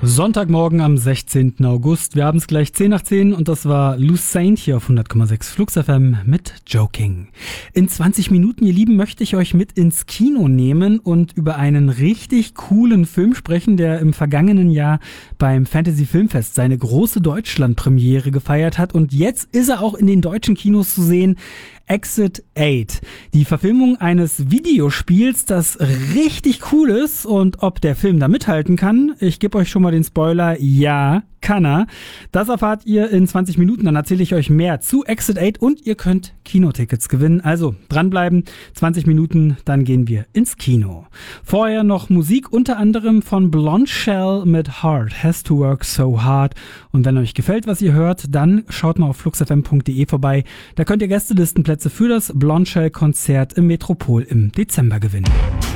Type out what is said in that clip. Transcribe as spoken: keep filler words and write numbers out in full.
Sonntagmorgen am sechzehnten August. Wir haben es gleich zehn nach zehn und das war Lucene hier auf hundert Komma sechs Flux F M mit Joking. In zwanzig Minuten, ihr Lieben, möchte ich euch mit ins Kino nehmen und über einen richtig coolen Film sprechen, der im vergangenen Jahr beim Fantasy Filmfest seine große Deutschland-Premiere gefeiert hat und jetzt ist er auch in den deutschen Kinos zu sehen. Exit acht. Die Verfilmung eines Videospiels, das richtig cool ist, und ob der Film da mithalten kann, ich gebe euch schon mal den Spoiler, ja, kann er. Das erfahrt ihr in zwanzig Minuten, dann erzähle ich euch mehr zu Exit acht und ihr könnt Kinotickets gewinnen. Also dranbleiben, zwanzig Minuten, dann gehen wir ins Kino. Vorher noch Musik, unter anderem von Blonde Shell mit Hard, Has to Work So Hard. Und wenn euch gefällt, was ihr hört, dann schaut mal auf fluxfm punkt de vorbei. Da könnt ihr Gästelistenplätze für das Blonde Shell Konzert im Metropol im Dezember gewinnen.